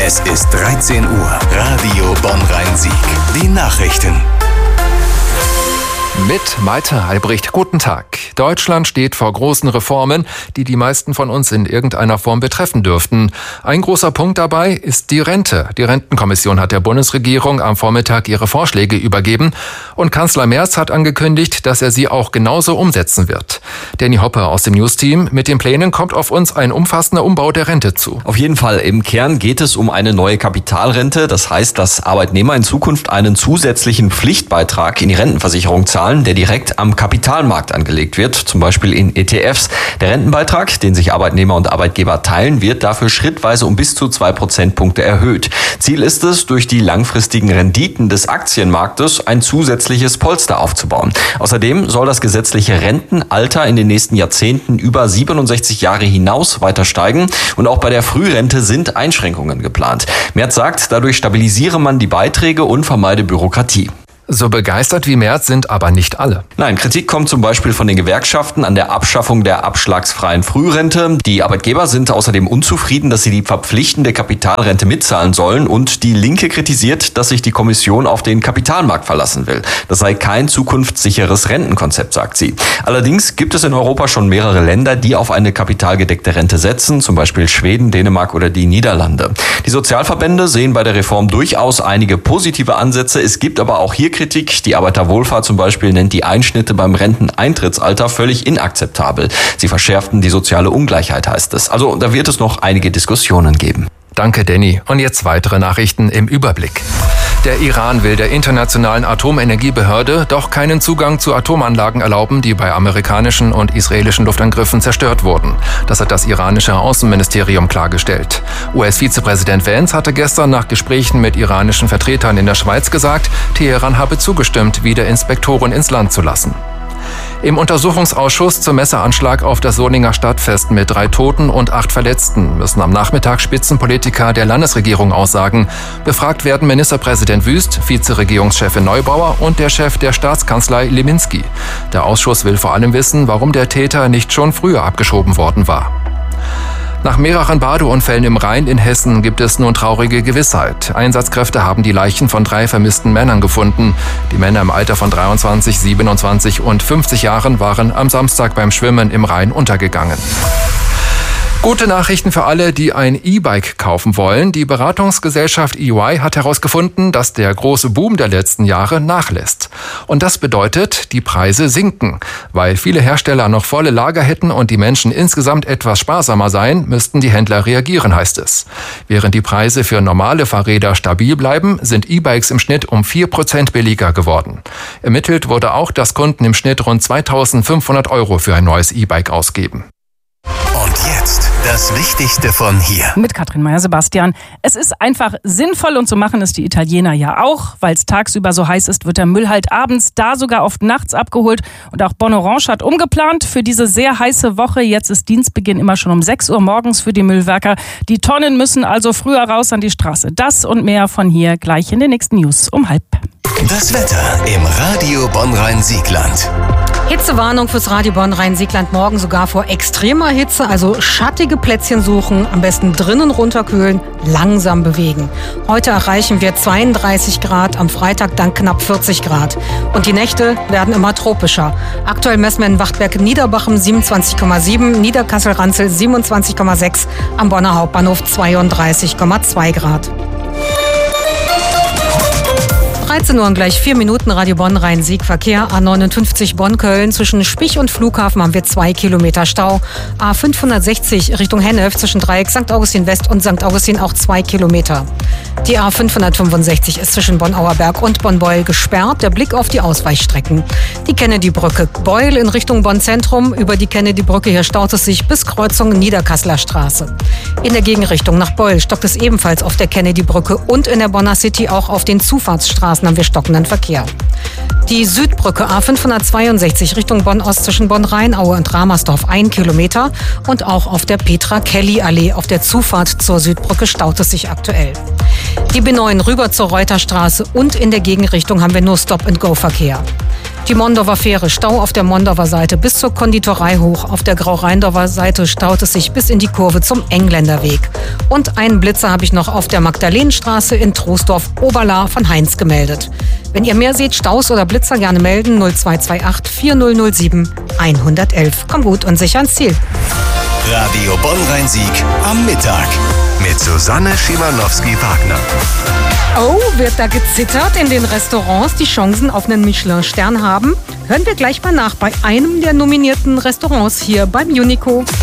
Es ist 13 Uhr. Radio Bonn-Rhein-Sieg. Die Nachrichten. Mit Maite Albrecht. Guten Tag. Deutschland steht vor großen Reformen, die die meisten von uns in irgendeiner Form betreffen dürften. Ein großer Punkt dabei ist die Rente. Die Rentenkommission hat der Bundesregierung am Vormittag ihre Vorschläge übergeben und Kanzler Merz hat angekündigt, dass er sie auch genauso umsetzen wird. Danny Hoppe aus dem News-Team. Mit den Plänen kommt auf uns ein umfassender Umbau der Rente zu. Auf jeden Fall. Im Kern geht es um eine neue Kapitalrente. Das heißt, dass Arbeitnehmer in Zukunft einen zusätzlichen Pflichtbeitrag in die Rentenversicherung zahlen, der direkt am Kapitalmarkt angelegt wird, zum Beispiel in ETFs. Der Rentenbeitrag, den sich Arbeitnehmer und Arbeitgeber teilen, wird dafür schrittweise um bis zu 2 Prozentpunkte erhöht. Ziel ist es, durch die langfristigen Renditen des Aktienmarktes ein zusätzliches Polster aufzubauen. Außerdem soll das gesetzliche Rentenalter in den nächsten Jahrzehnten über 67 Jahre hinaus weiter steigen und auch bei der Frührente sind Einschränkungen geplant. Merz sagt, dadurch stabilisiere man die Beiträge und vermeide Bürokratie. So begeistert wie Merz sind aber nicht alle. Nein, Kritik kommt zum Beispiel von den Gewerkschaften an der Abschaffung der abschlagsfreien Frührente. Die Arbeitgeber sind außerdem unzufrieden, dass sie die verpflichtende Kapitalrente mitzahlen sollen. Und die Linke kritisiert, dass sich die Kommission auf den Kapitalmarkt verlassen will. Das sei kein zukunftssicheres Rentenkonzept, sagt sie. Allerdings gibt es in Europa schon mehrere Länder, die auf eine kapitalgedeckte Rente setzen, zum Beispiel Schweden, Dänemark oder die Niederlande. Die Sozialverbände sehen bei der Reform durchaus einige positive Ansätze. Es gibt aber auch hier Kritik. Die Arbeiterwohlfahrt zum Beispiel nennt die Einschnitte beim Renteneintrittsalter völlig inakzeptabel. Sie verschärften die soziale Ungleichheit, heißt es. Also da wird es noch einige Diskussionen geben. Danke, Danny. Und jetzt weitere Nachrichten im Überblick. Der Iran will der Internationalen Atomenergiebehörde doch keinen Zugang zu Atomanlagen erlauben, die bei amerikanischen und israelischen Luftangriffen zerstört wurden. Das hat das iranische Außenministerium klargestellt. US-Vizepräsident Vance hatte gestern nach Gesprächen mit iranischen Vertretern in der Schweiz gesagt, Teheran habe zugestimmt, wieder Inspektoren ins Land zu lassen. Im Untersuchungsausschuss zum Messeranschlag auf das Solinger Stadtfest mit 3 Toten und 8 Verletzten müssen am Nachmittag Spitzenpolitiker der Landesregierung aussagen. Befragt werden Ministerpräsident Wüst, Vizeregierungschefin Neubauer und der Chef der Staatskanzlei Leminski. Der Ausschuss will vor allem wissen, warum der Täter nicht schon früher abgeschoben worden war. Nach mehreren Badeunfällen im Rhein in Hessen gibt es nun traurige Gewissheit. Einsatzkräfte haben die Leichen von 3 vermissten Männern gefunden. Die Männer im Alter von 23, 27 und 50 Jahren waren am Samstag beim Schwimmen im Rhein untergegangen. Gute Nachrichten für alle, die ein E-Bike kaufen wollen. Die Beratungsgesellschaft EY hat herausgefunden, dass der große Boom der letzten Jahre nachlässt. Und das bedeutet, die Preise sinken. Weil viele Hersteller noch volle Lager hätten und die Menschen insgesamt etwas sparsamer seien, müssten die Händler reagieren, heißt es. Während die Preise für normale Fahrräder stabil bleiben, sind E-Bikes im Schnitt um 4% billiger geworden. Ermittelt wurde auch, dass Kunden im Schnitt rund 2.500 € für ein neues E-Bike ausgeben. Und jetzt das Wichtigste von hier. Mit Katrin Meyer-Sebastian. Es ist einfach sinnvoll und so machen es die Italiener ja auch. Weil es tagsüber so heiß ist, wird der Müll halt abends, da sogar oft nachts abgeholt. Und auch Bonn Orange hat umgeplant für diese sehr heiße Woche. Jetzt ist Dienstbeginn immer schon um 6 Uhr morgens für die Müllwerker. Die Tonnen müssen also früher raus an die Straße. Das und mehr von hier gleich in den nächsten News um 12:30. Das Wetter im Radio Bonn-Rhein-Siegland. Hitzewarnung fürs Radio Bonn-Rhein-Siegland morgen sogar vor extremer Hitze, also schattige Plätzchen suchen, am besten drinnen runterkühlen, langsam bewegen. Heute erreichen wir 32 Grad, am Freitag dann knapp 40 Grad. Und die Nächte werden immer tropischer. Aktuell messen wir in Wachtberg-Niederbachem 27,7, Niederkassel-Ranzel 27,6, am Bonner Hauptbahnhof 32,2 Grad. 13 Uhr und gleich 4 Minuten, Radio Bonn-Rhein-Sieg, Verkehr. A59 Bonn-Köln, zwischen Spich und Flughafen haben wir 2 Kilometer Stau. A560 Richtung Hennef, zwischen Dreieck St. Augustin West und St. Augustin auch 2 Kilometer. Die A565 ist zwischen Bonn-Auerberg und Bonn-Beuel gesperrt. Der Blick auf die Ausweichstrecken. Die Kennedy-Brücke Beuel in Richtung Bonn-Zentrum. Über die Kennedy-Brücke hier staut es sich bis Kreuzung Niederkasseler Straße. In der Gegenrichtung nach Beuel stockt es ebenfalls auf der Kennedy-Brücke und in der Bonner City auch auf den Zufahrtsstraßen haben wir stockenden Verkehr. Die Südbrücke A562 Richtung Bonn-Ost zwischen Bonn-Rheinaue und Ramersdorf 1 Kilometer und auch auf der Petra-Kelly-Allee auf der Zufahrt zur Südbrücke staut es sich aktuell. Die B9 rüber zur Reuterstraße und in der Gegenrichtung haben wir nur Stop-and-Go-Verkehr. Die Mondorfer Fähre, Stau auf der Mondorfer Seite bis zur Konditorei hoch. Auf der Grau-Rheindorfer Seite staut es sich bis in die Kurve zum Engländerweg. Und einen Blitzer habe ich noch auf der Magdalenenstraße in Troisdorf-Oberla von Heinz gemeldet. Wenn ihr mehr seht, Staus oder Blitzer, gerne melden 0228 4007 111. Komm gut und sicher ans Ziel. Radio Bonn-Rhein-Sieg am Mittag mit Susanne Schimanowski-Wagner. Oh, wird da gezittert in den Restaurants, die Chancen auf einen Michelin-Stern haben? Hören wir gleich mal nach bei einem der nominierten Restaurants hier beim Unico.